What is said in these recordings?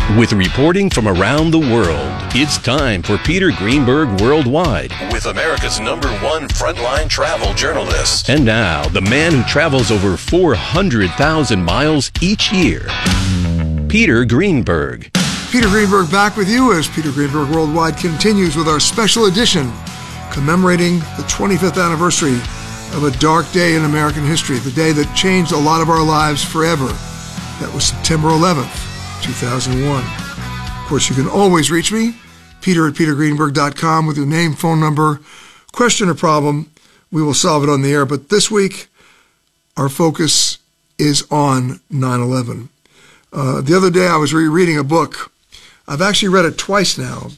With reporting from around the world, it's time for Peter Greenberg Worldwide. With America's #1 frontline travel journalist. And now, the man who travels over 400,000 miles each year, Peter Greenberg. Peter Greenberg back with you as Peter Greenberg Worldwide continues with our special edition commemorating the 25th anniversary of a dark day in American history, the day that changed a lot of our lives forever. That was September 11th. 2001. Of course, you can always reach me, Peter at petergreenberg.com, with your name, phone number, question or problem. We will solve it on the air. But this week, our focus is on 9/11. The other day, I was rereading a book. I've actually read it twice now.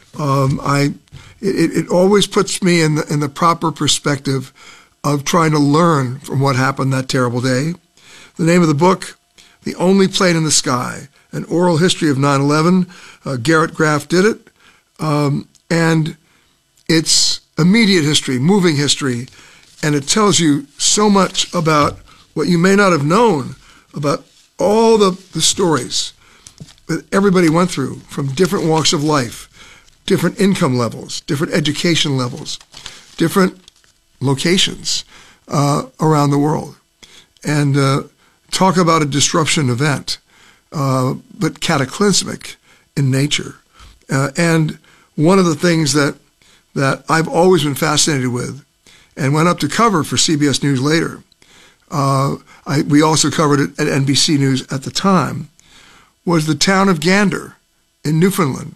It always puts me in the proper perspective of trying to learn from what happened that terrible day. The name of the book, The Only Plane in the Sky, An Oral History of 9/11. Garrett Graff did it. And it's immediate history, moving history, and it tells you so much about what you may not have known about all the stories that everybody went through from different walks of life, different income levels, different education levels, different locations around the world. And talk about a disruption event. But cataclysmic in nature. And one of the things that I've always been fascinated with and went up to cover for CBS News later, we also covered it at NBC News at the time, was the town of Gander in Newfoundland.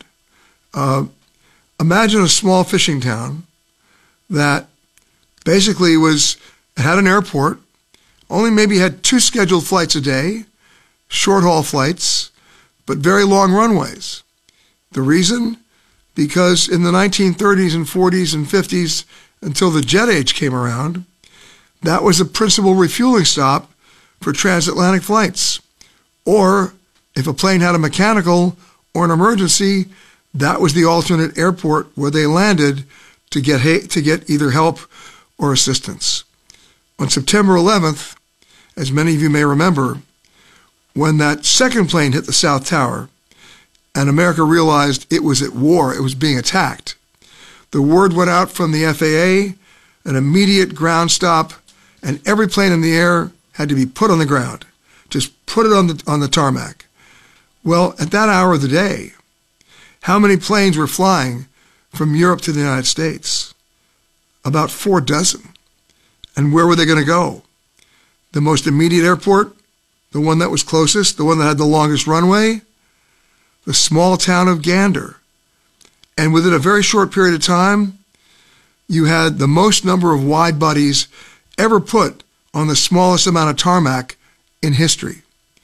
Imagine a small fishing town that basically had an airport, only maybe had 2 scheduled flights a day, short-haul flights, but very long runways. The reason? Because in the 1930s and 40s and 50s, until the jet age came around, that was a principal refueling stop for transatlantic flights. Or if a plane had a mechanical or an emergency, that was the alternate airport where they landed to get either help or assistance. On September 11th, as many of you may remember, when that second plane hit the South Tower and America realized it was at war, it was being attacked, the word went out from the FAA, an immediate ground stop, and every plane in the air had to be put on the ground. Just put it on the tarmac. Well, at that hour of the day, how many planes were flying from Europe to the United States? About 4 dozen. And where were they going to go? The most immediate airport? The one that was closest, the one that had the longest runway, the small town of Gander. And within a very short period of time, you had the most number of wide bodies ever put on the smallest amount of tarmac in history.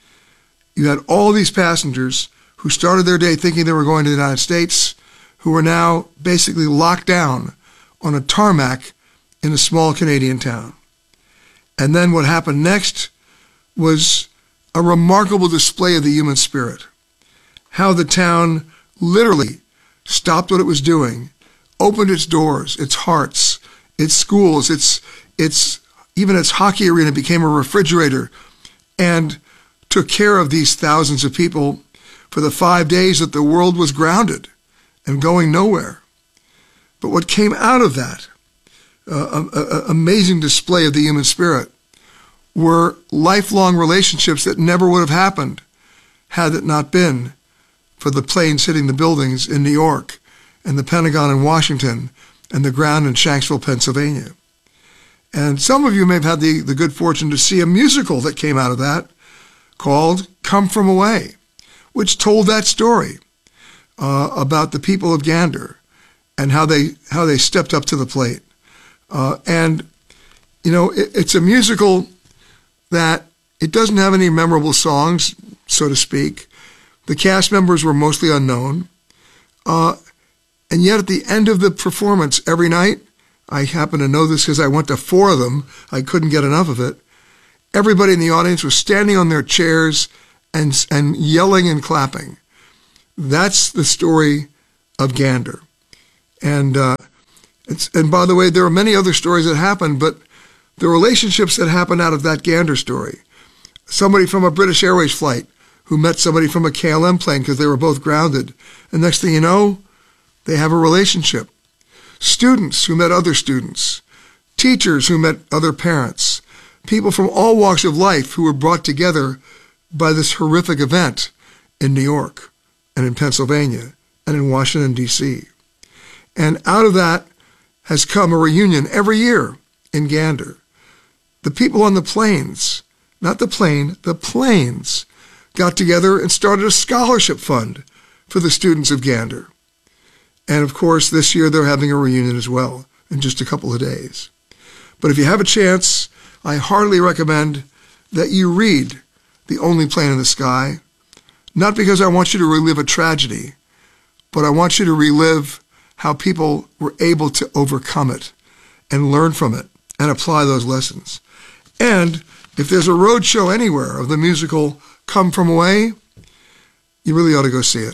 You had all these passengers who started their day thinking they were going to the United States, who were now basically locked down on a tarmac in a small Canadian town. And then what happened next was a remarkable display of the human spirit. How the town literally stopped what it was doing, opened its doors, its hearts, its schools, even its hockey arena became a refrigerator, and took care of these thousands of people for the 5 days that the world was grounded and going nowhere. But what came out of that amazing display of the human spirit were lifelong relationships that never would have happened had it not been for the planes hitting the buildings in New York and the Pentagon in Washington and the ground in Shanksville, Pennsylvania. And some of you may have had the good fortune to see a musical that came out of that called Come From Away, which told that story about the people of Gander and how they stepped up to the plate. And, you know, it's a musical that it doesn't have any memorable songs, so to speak. The cast members were mostly unknown. And yet at the end of the performance every night, I happen to know this because I went to 4 of them. I couldn't get enough of it. Everybody in the audience was standing on their chairs and yelling and clapping. That's the story of Gander. And by the way, there are many other stories that happened, but the relationships that happened out of that Gander story. Somebody from a British Airways flight who met somebody from a KLM plane because they were both grounded. And next thing you know, they have a relationship. Students who met other students. Teachers who met other parents. People from all walks of life who were brought together by this horrific event in New York and in Pennsylvania and in Washington, D.C. And out of that has come a reunion every year in Gander. The people on the planes, not the plane, the planes, got together and started a scholarship fund for the students of Gander. And of course, this year they're having a reunion as well in just a couple of days. But if you have a chance, I heartily recommend that you read The Only Plane in the Sky, not because I want you to relive a tragedy, but I want you to relive how people were able to overcome it and learn from it and apply those lessons. And if there's a road show anywhere of the musical Come From Away, you really ought to go see it.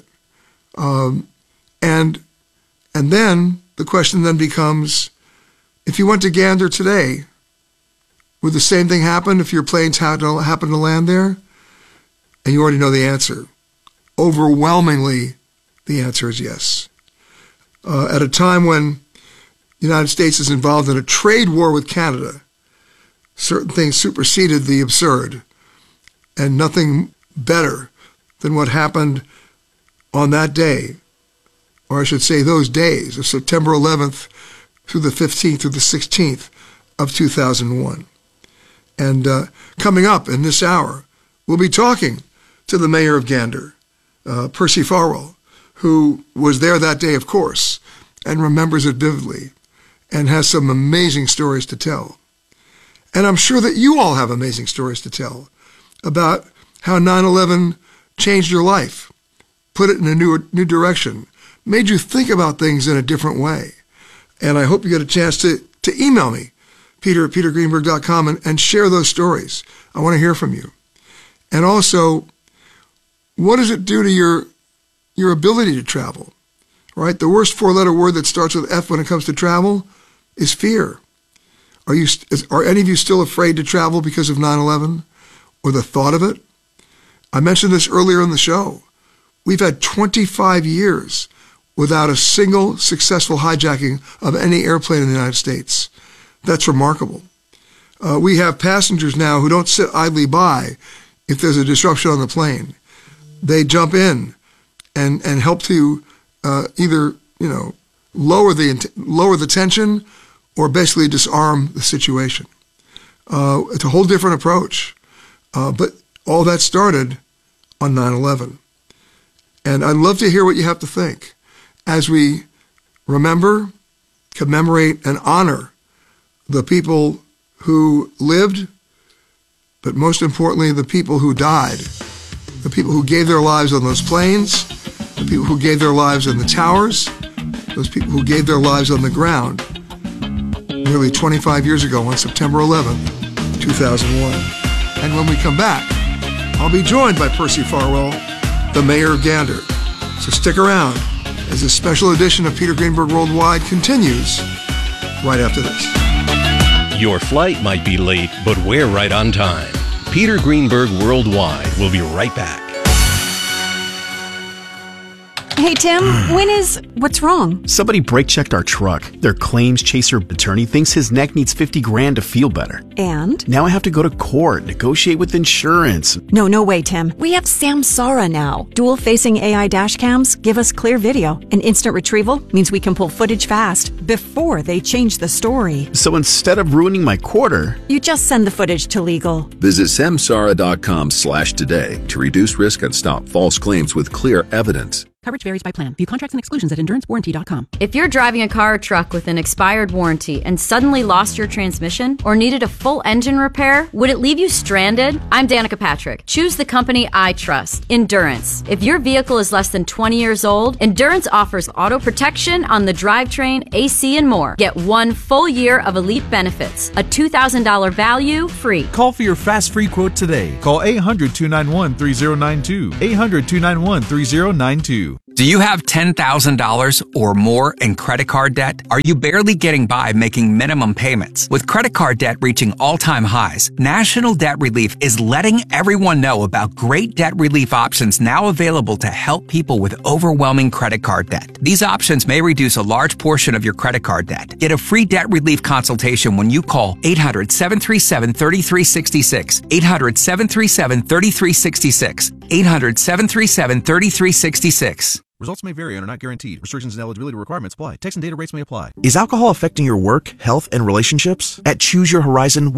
And then the question then becomes, if you went to Gander today, would the same thing happen if your planes happened to land there? And you already know the answer. Overwhelmingly, the answer is yes. At a time when the United States is involved in a trade war with Canada, certain things superseded the absurd, and nothing better than what happened on that day, or I should say those days of September 11th through the 15th through the 16th of 2001. And coming up in this hour, we'll be talking to the mayor of Gander, Percy Farwell, who was there that day, of course, and remembers it vividly, and has some amazing stories to tell. And I'm sure that you all have amazing stories to tell about how 9/11 changed your life, put it in a new direction, made you think about things in a different way. And I hope you get a chance to email me, peter@petergreenberg.com, and share those stories. I want to hear from you. And also, what does it do to your ability to travel? Right? The worst four-letter word that starts with F when it comes to travel is fear. Are any of you still afraid to travel because of 9/11 or the thought of it? I mentioned this earlier in the show. We've had 25 years without a single successful hijacking of any airplane in the United States. That's remarkable. We have passengers now who don't sit idly by if there's a disruption on the plane. They jump in and help to either lower the tension or basically disarm the situation. It's a whole different approach. But all that started on 9/11. And I'd love to hear what you have to think as we remember, commemorate, and honor the people who lived, but most importantly, the people who died, the people who gave their lives on those planes, the people who gave their lives in the towers, those people who gave their lives on the ground nearly 25 years ago on September 11th, 2001. And when we come back, I'll be joined by Percy Farwell, the mayor of Gander. So stick around as this special edition of Peter Greenberg Worldwide continues right after this. Your flight might be late, but we're right on time. Peter Greenberg Worldwide will be right back. Hey, Tim, what's wrong? Somebody brake checked our truck. Their claims chaser attorney thinks his neck needs $50,000 to feel better. And? Now I have to go to court, negotiate with insurance. No way, Tim. We have Samsara now. Dual-facing AI dash cams give us clear video. And instant retrieval means we can pull footage fast before they change the story. So instead of ruining my quarter, you just send the footage to legal. Visit samsara.com/today to reduce risk and stop false claims with clear evidence. Coverage varies by plan. View contracts and exclusions at endurancewarranty.com. If you're driving a car or truck with an expired warranty and suddenly lost your transmission or needed a full engine repair, would it leave you stranded? I'm Danica Patrick. Choose the company I trust, Endurance. If your vehicle is less than 20 years old, Endurance offers auto protection on the drivetrain, AC, and more. Get 1 full year of elite benefits, a $2,000 value free. Call for your fast free quote today. Call 800-291-3092. 800-291-3092. Do you have $10,000 or more in credit card debt? Are you barely getting by making minimum payments? With credit card debt reaching all-time highs, National Debt Relief is letting everyone know about great debt relief options now available to help people with overwhelming credit card debt. These options may reduce a large portion of your credit card debt. Get a free debt relief consultation when you call 800-737-3366, 800-737-3366, 800-737-3366. Results may vary and are not guaranteed. Restrictions and eligibility requirements apply. Text and data rates may apply. Is alcohol affecting your work, health, and relationships? At Choose Your Horizon,